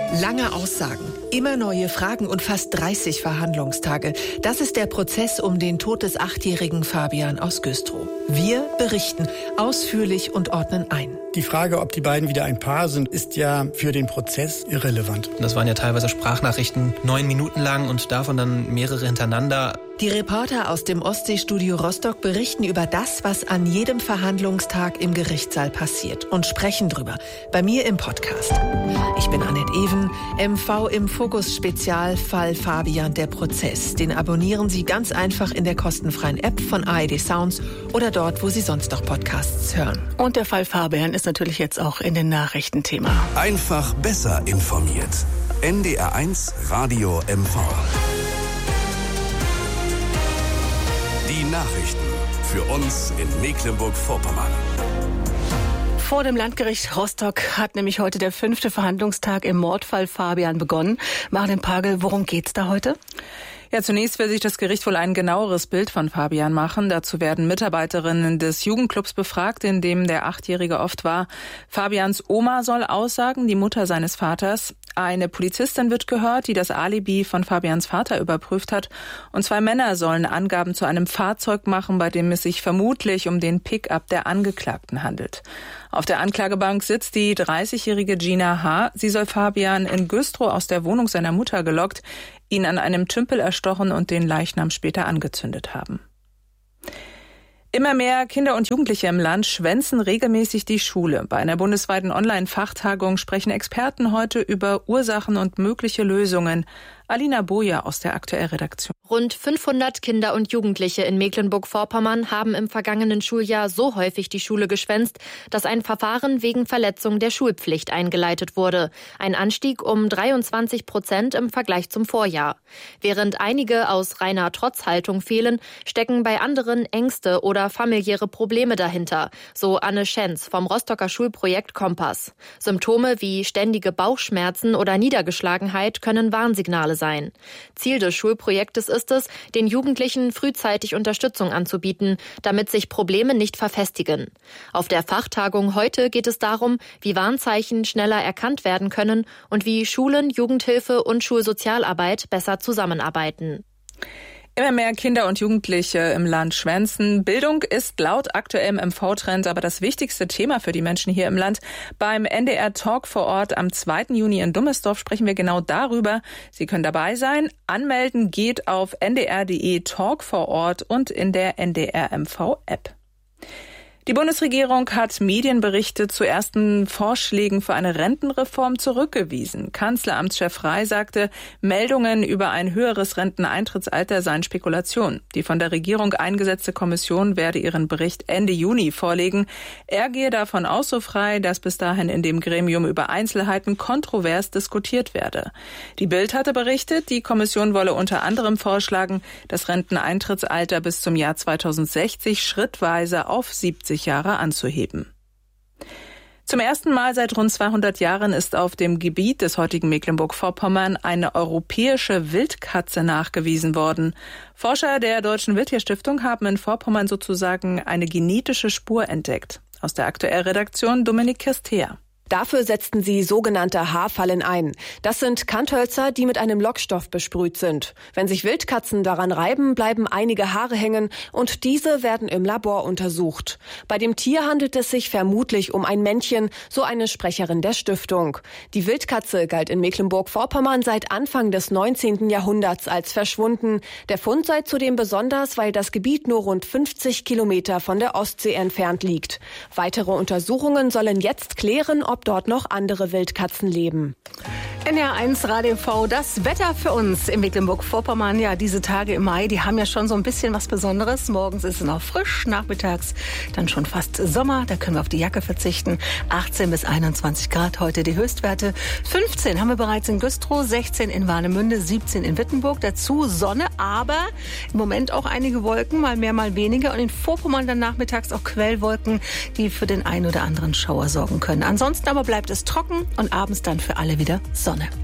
Lange Aussagen, immer neue Fragen und fast 30 Verhandlungstage. Das ist der Prozess um den Tod des 8-jährigen Fabian aus Güstrow. Wir berichten ausführlich und ordnen ein. Die Frage, ob die beiden wieder ein Paar sind, ist ja für den Prozess irrelevant. Das waren ja teilweise Sprachnachrichten, 9 Minuten lang und davon dann mehrere hintereinander. Die Reporter aus dem Ostseestudio Rostock berichten über das, was an jedem Verhandlungstag im Gerichtssaal passiert und sprechen drüber. Bei mir im Podcast. Ich bin Annette Even, MV im Fokus Spezial Fall Fabian, der Prozess. Den abonnieren Sie ganz einfach in der kostenfreien App von ARD Sounds oder dort, wo Sie sonst noch Podcasts hören. Und der Fall Fabian ist natürlich jetzt auch in den Nachrichten Thema. Einfach besser informiert. NDR1 Radio MV. Die Nachrichten für uns in Mecklenburg-Vorpommern. Vor dem Landgericht Rostock hat nämlich heute der 5. Verhandlungstag im Mordfall Fabian begonnen. Marlene Pagel, worum geht's da heute? Ja, zunächst will sich das Gericht wohl ein genaueres Bild von Fabian machen. Dazu werden Mitarbeiterinnen des Jugendclubs befragt, in dem der 8-Jährige oft war. Fabians Oma soll aussagen, die Mutter seines Vaters. Eine Polizistin wird gehört, die das Alibi von Fabians Vater überprüft hat. Und 2 Männer sollen Angaben zu einem Fahrzeug machen, bei dem es sich vermutlich um den Pick-up der Angeklagten handelt. Auf der Anklagebank sitzt die 30-jährige Gina H. Sie soll Fabian in Güstrow aus der Wohnung seiner Mutter gelockt, ihn an einem Tümpel erstochen und den Leichnam später angezündet haben. Immer mehr Kinder und Jugendliche im Land schwänzen regelmäßig die Schule. Bei einer bundesweiten Online-Fachtagung sprechen Experten heute über Ursachen und mögliche Lösungen. Alina Boja aus der Aktuell-Redaktion. Rund 500 Kinder und Jugendliche in Mecklenburg-Vorpommern haben im vergangenen Schuljahr so häufig die Schule geschwänzt, dass ein Verfahren wegen Verletzung der Schulpflicht eingeleitet wurde. Ein Anstieg um 23% im Vergleich zum Vorjahr. Während einige aus reiner Trotzhaltung fehlen, stecken bei anderen Ängste oder familiäre Probleme dahinter, so Anne Schenz vom Rostocker Schulprojekt Kompass. Symptome wie ständige Bauchschmerzen oder Niedergeschlagenheit können Warnsignale sein. Ziel des Schulprojektes ist es, den Jugendlichen frühzeitig Unterstützung anzubieten, damit sich Probleme nicht verfestigen. Auf der Fachtagung heute geht es darum, wie Warnzeichen schneller erkannt werden können und wie Schulen, Jugendhilfe und Schulsozialarbeit besser zusammenarbeiten. Immer mehr Kinder und Jugendliche im Land schwänzen. Bildung ist laut aktuellem MV-Trend aber das wichtigste Thema für die Menschen hier im Land. Beim NDR Talk vor Ort am 2. Juni in Dummesdorf sprechen wir genau darüber. Sie können dabei sein. Anmelden geht auf ndr.de Talk vor Ort und in der NDR MV App. Die Bundesregierung hat Medienberichte zu ersten Vorschlägen für eine Rentenreform zurückgewiesen. Kanzleramtschef Rey sagte, Meldungen über ein höheres Renteneintrittsalter seien Spekulation. Die von der Regierung eingesetzte Kommission werde ihren Bericht Ende Juni vorlegen. Er gehe davon aus, so Frey, dass bis dahin in dem Gremium über Einzelheiten kontrovers diskutiert werde. Die Bild hatte berichtet, die Kommission wolle unter anderem vorschlagen, das Renteneintrittsalter bis zum Jahr 2060 schrittweise auf 70 Jahre anzuheben. Zum ersten Mal seit rund 200 Jahren ist auf dem Gebiet des heutigen Mecklenburg-Vorpommern eine europäische Wildkatze nachgewiesen worden. Forscher der Deutschen Wildtierstiftung haben in Vorpommern sozusagen eine genetische Spur entdeckt. Aus der Aktuell-Redaktion Dominik Kirstea. Dafür setzten sie sogenannte Haarfallen ein. Das sind Kanthölzer, die mit einem Lockstoff besprüht sind. Wenn sich Wildkatzen daran reiben, bleiben einige Haare hängen und diese werden im Labor untersucht. Bei dem Tier handelt es sich vermutlich um ein Männchen, so eine Sprecherin der Stiftung. Die Wildkatze galt in Mecklenburg-Vorpommern seit Anfang des 19. Jahrhunderts als verschwunden. Der Fund sei zudem besonders, weil das Gebiet nur rund 50 Kilometer von der Ostsee entfernt liegt. Weitere Untersuchungen sollen jetzt klären, ob dort noch andere Wildkatzen leben. NDR1 Radio V, das Wetter für uns in Mecklenburg-Vorpommern. Ja, diese Tage im Mai, die haben ja schon so ein bisschen was Besonderes. Morgens ist es noch frisch, nachmittags dann schon fast Sommer. Da können wir auf die Jacke verzichten. 18 bis 21 Grad heute die Höchstwerte. 15 haben wir bereits in Güstrow, 16 in Warnemünde, 17 in Wittenburg. Dazu Sonne, aber im Moment auch einige Wolken, mal mehr, mal weniger. Und in Vorpommern dann nachmittags auch Quellwolken, die für den einen oder anderen Schauer sorgen können. Ansonsten aber bleibt es trocken und abends dann für alle wieder Sonne.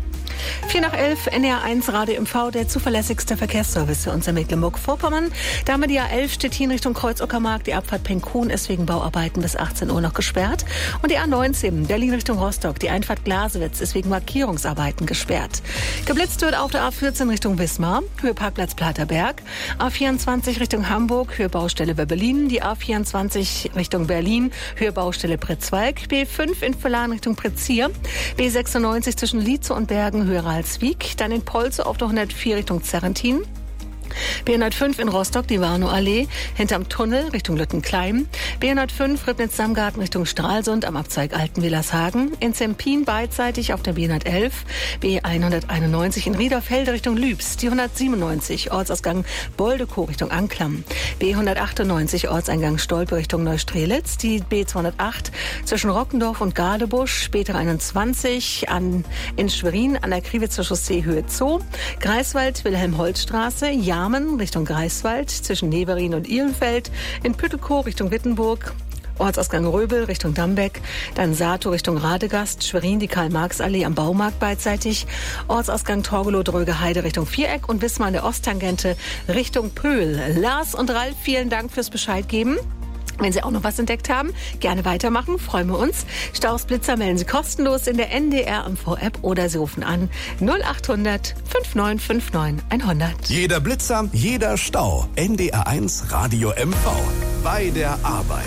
4 nach 11, NDR1 Radio MV, der zuverlässigste Verkehrsservice für uns in Mecklenburg-Vorpommern. Da haben wir die A11 Stettin Richtung Kreuz-Uckermark. Die Abfahrt Penkhuhn ist wegen Bauarbeiten bis 18 Uhr noch gesperrt. Und die A19 Berlin Richtung Rostock. Die Einfahrt Glasewitz ist wegen Markierungsarbeiten gesperrt. Geblitzt wird auf der A14 Richtung Wismar, Höhe Parkplatz Platerberg. A24 Richtung Hamburg, Höhe Baustelle Berlin. Die A24 Richtung Berlin, Höhe Baustelle Pritzwalk. B5 in Völlern Richtung Pretzier. B96 zwischen Lietze und Bergen, Höhe Ralswiek. Dann in Polze auf der 104 Richtung Zerrentin. B105 in Rostock, die Warnow-Allee, hinterm Tunnel Richtung Lüttenklein. B105 Ribnitz-Samgarten Richtung Stralsund am Abzweig Altenwillershagen. In Zempin beidseitig auf der B111. B191 in Riederfelde Richtung Lübs. Die 197 Ortsausgang Boldekow Richtung Anklam. B198 Ortseingang Stolpe Richtung Neustrelitz. Die B208 zwischen Rockendorf und Gadebusch. B321 in Schwerin an der Kriwitzer Chaussee Höhe Zoo. Greifswald Wilhelm-Holtz-Straße. Jarmen Richtung Greifswald, zwischen Neverin und Ihlenfeld, in Püttelkow Richtung Wittenburg, Ortsausgang Röbel Richtung Dambeck, dann Sato Richtung Radegast, Schwerin die Karl-Marx-Allee am Baumarkt beidseitig, Ortsausgang Torgelow-Dröge-Heide Richtung Viereck und Wismar an der Osttangente Richtung Pöhl. Lars und Ralf, vielen Dank fürs Bescheid geben. Wenn Sie auch noch was entdeckt haben, gerne weitermachen, freuen wir uns. Staus, Blitzer melden Sie kostenlos in der NDR MV-App oder Sie rufen an 0800 5959 100. Jeder Blitzer, jeder Stau. NDR1 Radio MV. Bei der Arbeit.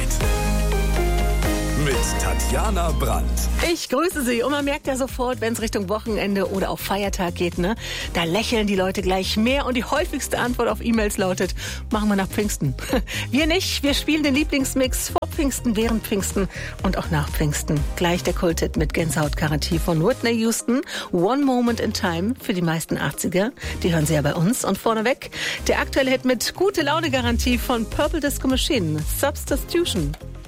Mit Tatjana Brandt. Ich grüße Sie und man merkt ja sofort, wenn es Richtung Wochenende oder auch Feiertag geht, ne? Da lächeln die Leute gleich mehr und die häufigste Antwort auf E-Mails lautet, machen wir nach Pfingsten. Wir nicht, wir spielen den Lieblingsmix vor Pfingsten, während Pfingsten und auch nach Pfingsten. Gleich der Kulthit mit Gänsehautgarantie von Whitney Houston, One Moment in Time für die meisten 80er. Die hören Sie ja bei uns. Und vorneweg der aktuelle Hit mit Gute-Laune-Garantie von Purple Disco Machine, Substitution.